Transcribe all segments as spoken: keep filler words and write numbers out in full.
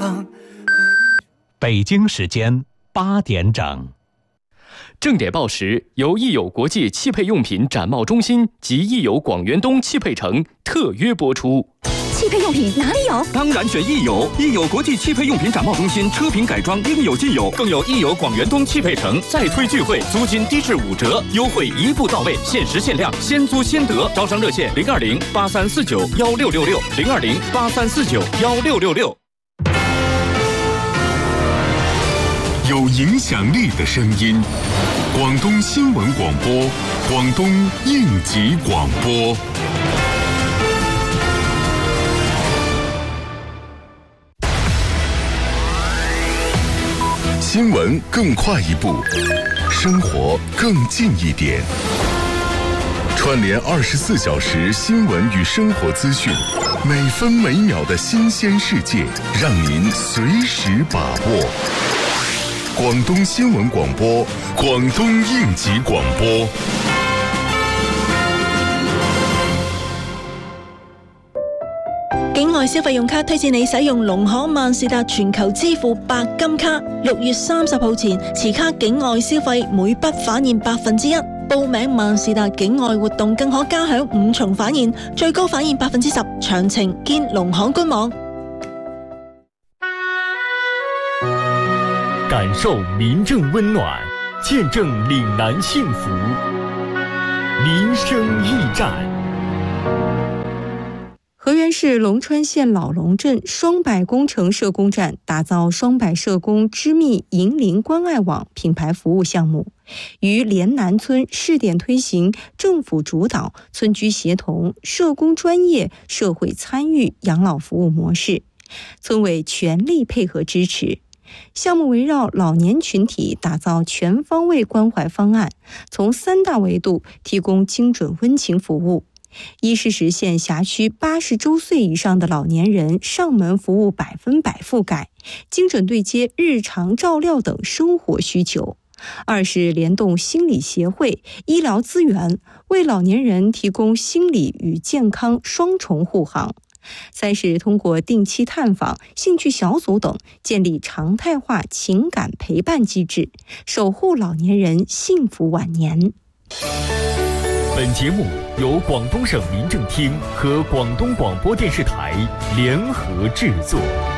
方。 北京时间八点整。 正点报时由益友国际汽配用品展贸中心及益友广元东汽配城特约播出。 汽配用品哪里有？ 当然选益友，益友国际汽配用品展贸中心，车品改装应有尽有，更有益友广元东汽配城再推聚会，租金低至五折，优惠一步到位，限时限量，先租先得。招商热线零二零八三四九幺六六六零二零八三四九幺六六六。 有影响力的声音，广东新闻广播，广东应急广播。新闻更快一步，生活更近一点。串联二十四小时新闻与生活资讯，每分每秒的新鲜世界，让您随时把握。广东新闻广播，广东应急广播。 境外消费用卡推荐你使用農行萬事達全球支付白金卡，六月三十號前持卡境外消費每筆返現百分之一。報名萬事達境外活動更可加享五重返現，最高返現百分之十。詳情見農行官網。 感受民政温暖，见证岭南幸福。民生驿站。 河源市龙川县老龙镇双百工程社工站打造双百社工知密银邻关爱网品牌服务项目，于连南村试点推行政府主导、村居协同、社工专业、社会参与养老服务模式，村委全力配合支持。项目围绕老年群体打造全方位关怀方案，从三大维度提供精准温情服务。一是实现辖区八十周岁以上的老年人上门服务百分百覆盖，精准对接日常照料等生活需求；二是联动心理协会、医疗资源，为老年人提供心理与健康双重护航；三是通过定期探访、兴趣小组等，建立常态化情感陪伴机制，守护老年人幸福晚年。 本节目由广东省民政厅和广东广播电视台联合制作。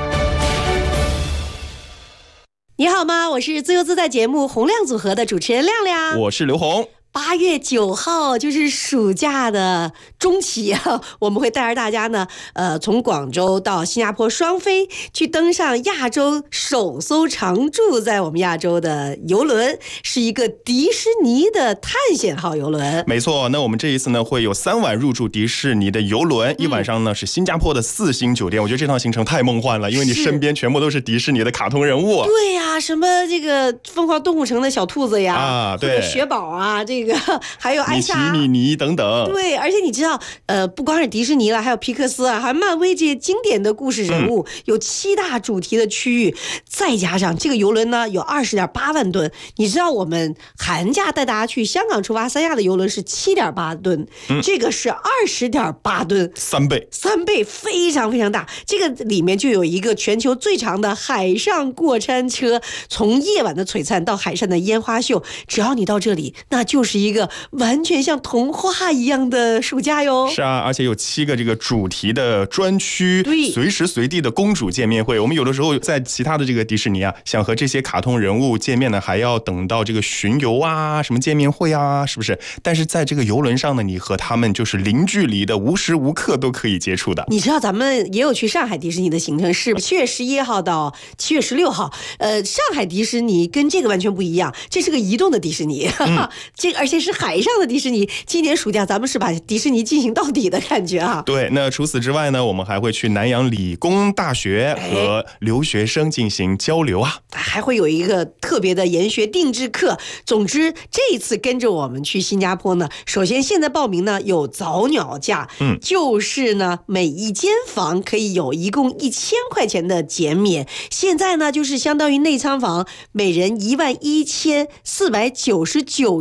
你好吗？我是自由自在节目洪亮组合的主持人亮亮， 我是刘红。 八月九号就是暑假的中期啊，我们会带着大家呢，呃，从广州到新加坡双飞，去登上亚洲首艘常驻在我们亚洲的邮轮，是一个迪士尼的探险号邮轮。 没错，那我们这一次呢会有三晚入住迪士尼的邮轮，嗯、一晚上呢是新加坡的四星酒店。我觉得这趟行程太梦幻了，因为你身边全部都是迪士尼的卡通人物。 对呀、啊，什么这个疯狂动物城的小兔子呀，啊，对，雪宝啊，这个还有艾莎、 米奇、米妮等等。 对，而且你知道，呃，不光是迪士尼了，还有皮克斯啊，还有漫威这些经典的故事人物，嗯、有七大主题的区域，再加上这个邮轮呢有二十点八万吨。你知道我们寒假带大家去香港出发三亚的邮轮是七点八吨，嗯、这个是二十点八吨， 三倍， 三倍，非常非常大。这个里面就有一个全球最长的海上过山车，从夜晚的璀璨到海上的烟花秀，只要你到这里，那就是一个完全像童话一样的暑假哟。 是啊，而且有七个这个主题的专区， 对， 随时随地的公主见面会。我们有的时候在其他的这个迪士尼啊，想和这些卡通人物见面呢，还要等到这个巡游啊，什么见面会啊，是不是？但是在这个邮轮上呢，你和他们就是零距离的，无时无刻都可以接触的。 你知道咱们也有去上海迪士尼的行程，是七月十一号到七月十六号。呃，上海迪士尼跟这个完全不一样，这是个移动的迪士尼，嗯、这个而且是海上的迪士尼。今年暑假咱们是把迪士尼进行到底的感觉啊。 对，那除此之外呢，我们还会去南洋理工大学和留学生进行交流啊， 还会有一个特别的研学定制课。总之，这一次跟着我们去新加坡呢，首先现在报名呢有早鸟价，嗯，就是呢每一间房可以有一共一千块钱的减免。现在呢就是相当于内舱房每人一万一千四百九十九元一个人。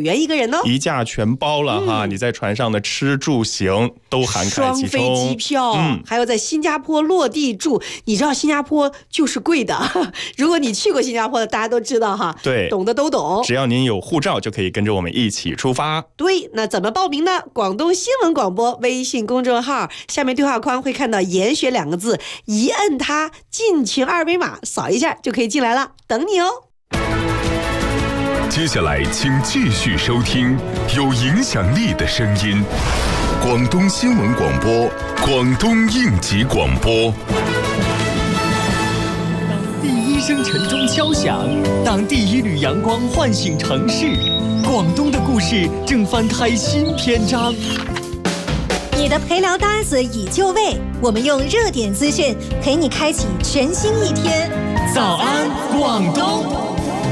险哦， 一价全包了哈、嗯！你在船上的吃住行都涵盖其中，双飞机票，嗯，还有在新加坡落地住。你知道新加坡就是贵的，如果你去过新加坡的，大家都知道哈， 对， 懂的都懂。 只要您有护照，就可以跟着我们一起出发。 对，那怎么报名呢？广东新闻广播微信公众号下面对话框会看到研学两个字，一摁它，进群二维码扫一下就可以进来了，等你哦。 接下来请继续收听有影响力的声音，广东新闻广播，广东应急广播。 当第一声晨钟敲响，当第一缕阳光唤醒城市，广东的故事正翻开新篇章。 你的陪聊搭子已就位，我们用热点资讯陪你开启全新一天。 早安，广东。